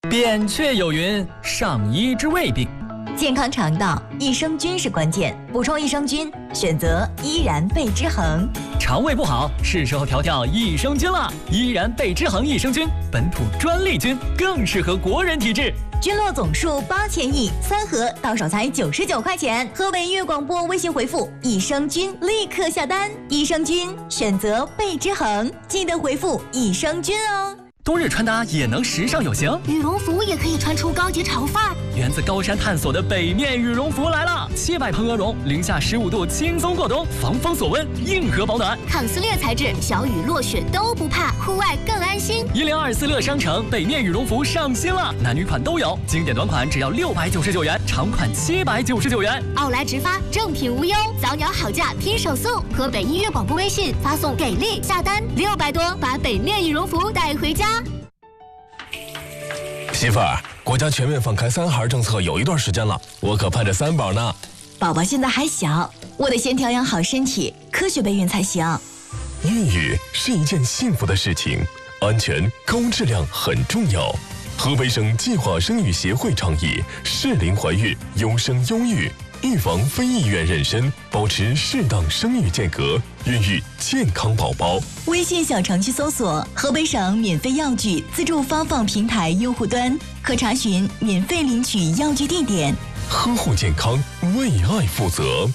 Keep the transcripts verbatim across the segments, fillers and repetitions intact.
扁鹊有云：上医之未病。 健康肠道，益生菌是关键。补充益生菌，选择依然贝之恒。 肠胃不好，是时候调调益生菌了。依然贝之恒益生菌，本土专利菌，更适合国人体质。 菌落总数八千亿，三盒到手才九十九块钱。河北音乐广播微信回复益生菌，立刻下单。益生菌选择贝之恒，记得回复益生菌哦。 冬日穿搭也能时尚有型， 羽绒服也可以穿出高级潮范儿。 源自高山探索的北面羽绒服来了，七百蓬鹅绒，零下十五度轻松过冬，防风锁温，硬核保暖， 抗撕裂材质，小雨落雪都不怕，户外更安心。 一零二四乐商城北面羽绒服上新了，男女款都有，经典短款只要六百九十九元，长款七百九十九元。 奥莱直发，正品无忧，早鸟好价拼手速。河北音乐广播微信发送给力下单，六百多把北面羽绒服带回家。 媳妇儿，国家全面放开三孩政策有一段时间了，我可盼着三宝呢。 宝宝现在还小，我得先调养好身体，科学备孕才行。 孕育是一件幸福的事情，安全高质量很重要。河北省计划生育协会倡议适龄怀孕，优生优育，预防非意愿妊娠，保持适当生育间隔，孕育健康宝宝。 微信小程序搜索河北省免费药具自助发放平台用户端，可查询免费领取药具地点。 呵护健康，为爱负责。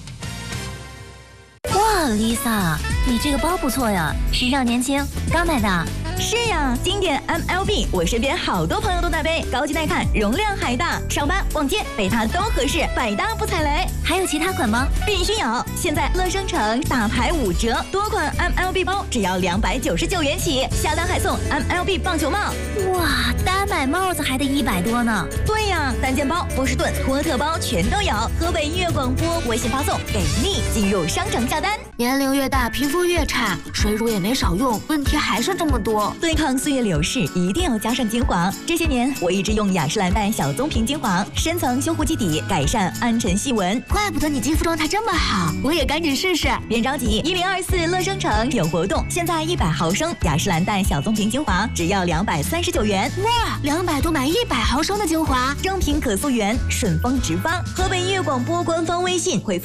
哇 ，Lisa， 你这个包不错呀，时尚年轻，刚买的。 是呀，经典 M L B， 我身边好多朋友都在背，高级耐看，容量还大，上班逛街背它都合适，百搭不踩雷。 还有其他款吗？ 必须有！现在乐商城大牌五折，多款 M L B 包只要两百九十九元起，下单还送 M L B 棒球帽。 哇，单买帽子还得一百多呢。 对呀，单肩包、波士顿、托特包全都有。河北音乐广播微信发送给力，进入商城下单。 年龄越大，皮肤越差，水乳也没少用，问题还是这么多。 对抗岁月流逝，一定要加上精华。这些年，我一直用雅诗兰黛小棕瓶精华，深层修护基底，改善暗沉细纹。 怪不得你肌肤状态这么好，我也赶紧试试。 别着急，一零二四乐商城有活动，现在一百毫升雅诗兰黛小棕瓶精华只要两百三十九元。 哇，两百多买一百毫升的精华， 正品可溯源，顺丰直发。河北音乐广播官方微信回复